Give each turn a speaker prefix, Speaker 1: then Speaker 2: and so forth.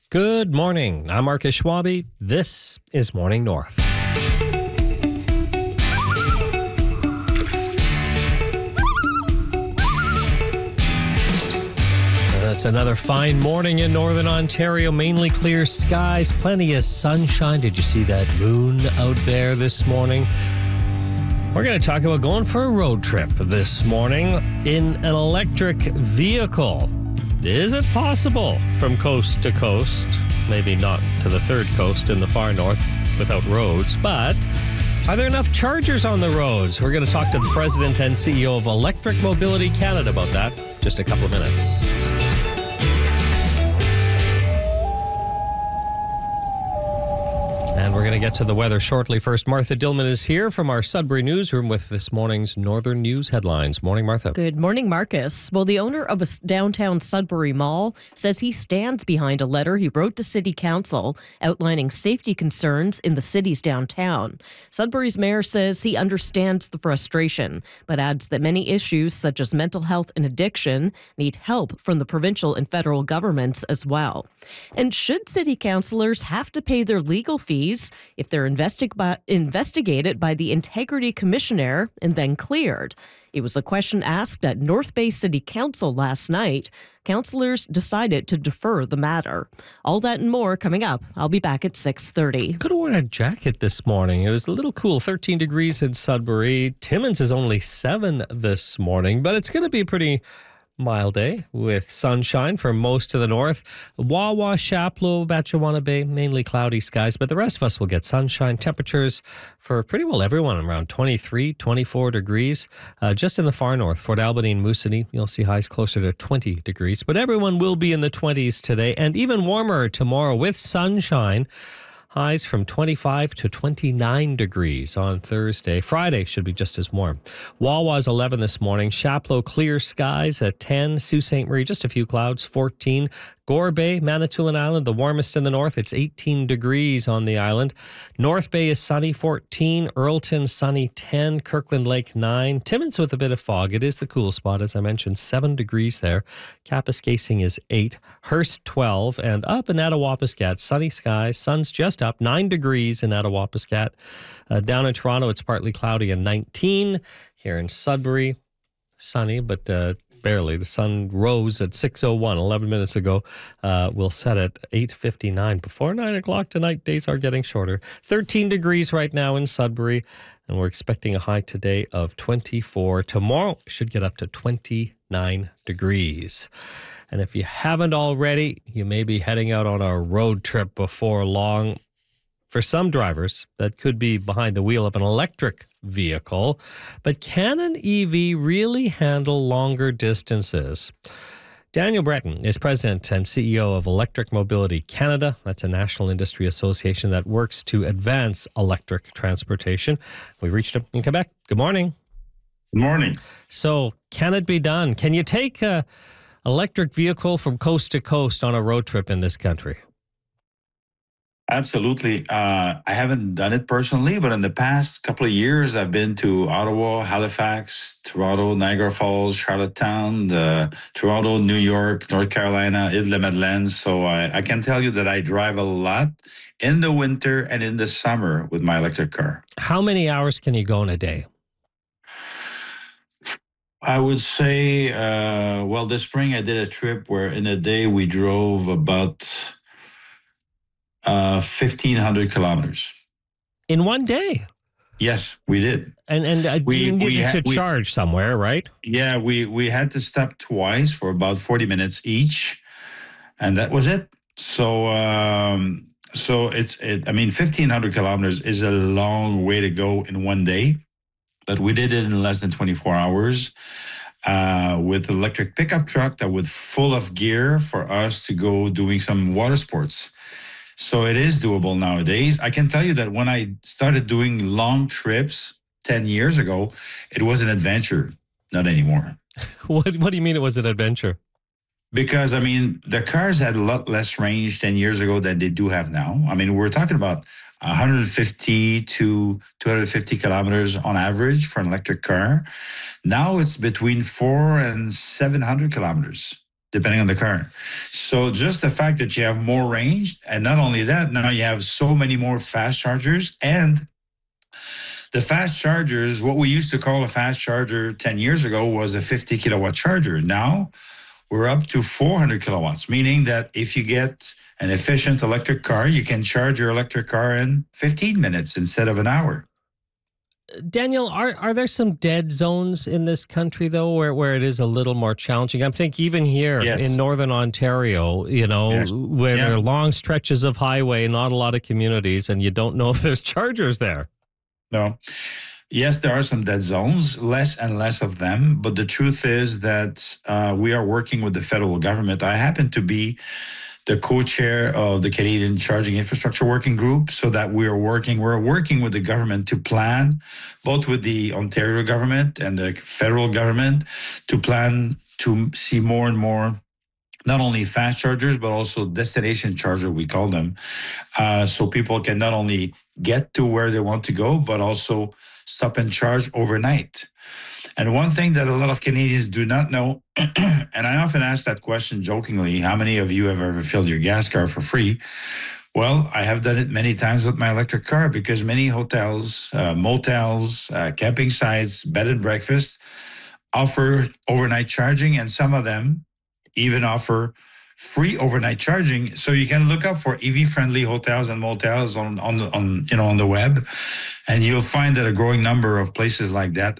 Speaker 1: Good morning. I'm Marcus Schwabe. This is Morning North. It's another fine morning in Northern Ontario. Mainly clear skies, plenty of sunshine. Did you see that moon out there this morning? We're going to talk about going for a road trip this morning in an electric vehicle. Is it possible from coast to coast? Maybe not to the third coast in the far north without roads, but are there enough chargers on the roads? We're going to talk to the president and CEO of Electric Mobility Canada about that in just a couple of minutes. And we're going to get to the weather shortly. First, Martha Dillman is here from our Sudbury newsroom with this morning's Northern News headlines. Morning, Martha.
Speaker 2: Good morning, Marcus. Well, the owner of a downtown Sudbury mall says he stands behind a letter he wrote to City Council outlining safety concerns in the city's downtown. Sudbury's mayor says he understands the frustration, but adds that many issues such as mental health and addiction need help from the provincial and federal governments as well. And should city councillors have to pay their legal fees if they're investigated by the Integrity Commissioner and then cleared? It was a question asked at North Bay City Council last night. Councillors decided to defer the matter. All that and more coming up. I'll be back at 6:30.
Speaker 1: Could have worn a jacket this morning. It was a little cool, 13 degrees in Sudbury. Timmins is only 7 this morning, but it's going to be a pretty mild day with sunshine for most of the north. Wawa, Chapleau, Batchewana Bay, mainly cloudy skies, but the rest of us will get sunshine. Temperatures for pretty well everyone around 23, 24 degrees. Just in the far north, Fort Albany and Moosonee, you'll see highs closer to 20 degrees, but everyone will be in the 20s today and even warmer tomorrow with sunshine. Highs from 25 to 29 degrees on Thursday. Friday should be just as warm. Wawa's 11 this morning. Chapleau, clear skies at 10. Sault Ste. Marie, just a few clouds, 14. Gore Bay, Manitoulin Island, the warmest in the north. It's 18 degrees on the island. North Bay is sunny, 14. Earlton, sunny, 10. Kirkland Lake, 9. Timmins with a bit of fog. It is the cool spot, as I mentioned, 7 degrees there. Kapuskasing is 8. Hearst, 12. And up in Attawapiskat, sunny skies. Sun's just up, 9 degrees in Attawapiskat. Down in Toronto, it's partly cloudy and 19. Here in Sudbury, sunny, but barely. The sun rose at 6:01, 11 minutes ago. We'll set at 8:59. Before 9 o'clock tonight, days are getting shorter. 13 degrees right now in Sudbury, and we're expecting a high today of 24. Tomorrow should get up to 29 degrees. And if you haven't already, you may be heading out on a road trip before long. For some drivers, that could be behind the wheel of an electric vehicle. But can an EV really handle longer distances? Daniel Breton is president and CEO of Electric Mobility Canada. That's a national industry association that works to advance electric transportation. We reached him in Quebec. Good morning.
Speaker 3: Good morning.
Speaker 1: So can it be done? Can you take an electric vehicle from coast to coast on a road trip in this country?
Speaker 3: Absolutely. I haven't done it personally, but in the past couple of years, I've been to Ottawa, Halifax, Toronto, Niagara Falls, Charlottetown, Toronto, New York, North Carolina, Île-de-Madeleine. So I can tell you that I drive a lot in the winter and in the summer with my electric car.
Speaker 1: How many hours can you go in a day?
Speaker 3: I would say, this spring I did a trip where in a day we drove about 1,500 kilometers.
Speaker 1: In one day?
Speaker 3: Yes, we did.
Speaker 1: And you needed to charge somewhere, right?
Speaker 3: Yeah, we had to stop twice for about 40 minutes each, and that was it. So 1,500 kilometers is a long way to go in one day, but we did it in less than 24 hours. With an electric pickup truck that was full of gear for us to go doing some water sports. So it is doable nowadays. I can tell you that when I started doing long trips 10 years ago, it was an adventure, not anymore.
Speaker 1: What do you mean it was an adventure?
Speaker 3: Because, the cars had a lot less range 10 years ago than they do have now. We're talking about 150 to 250 kilometers on average for an electric car. Now it's between 400 and 700 kilometers, depending on the car. So just the fact that you have more range, and not only that, now you have so many more fast chargers. And the fast chargers, what we used to call a fast charger 10 years ago was a 50 kilowatt charger. Now we're up to 400 kilowatts, meaning that if you get an efficient electric car, you can charge your electric car in 15 minutes instead of an hour.
Speaker 1: Daniel, are there some dead zones in this country though, where it is a little more challenging? I'm thinking even here
Speaker 3: Yes.
Speaker 1: in Northern Ontario,
Speaker 3: Yes.
Speaker 1: where there are long stretches of highway, not a lot of communities, and you don't know if there's chargers there.
Speaker 3: No. Yes, there are some dead zones, less and less of them. But the truth is that we are working with the federal government. I happen to be the co-chair of the Canadian Charging Infrastructure Working Group, so that we're working with the government to plan, both with the Ontario government and the federal government, to plan to see more and more, not only fast chargers, but also destination charger, we call them. So people can not only get to where they want to go, but also stop and charge overnight. And one thing that a lot of Canadians do not know, and I often ask that question jokingly, how many of you have ever filled your gas car for free? Well, I have done it many times with my electric car, because many hotels, motels, camping sites, bed and breakfast offer overnight charging, and some of them even offer free overnight charging. So you can look up for EV friendly hotels and motels on the web, and you'll find that a growing number of places like that